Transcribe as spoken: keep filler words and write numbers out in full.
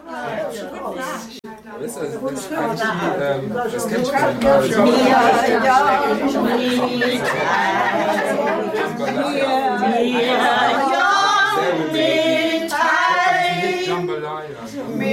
Weißt du, das ist eigentlich, ähm, das kennt man ja. Ja, ja,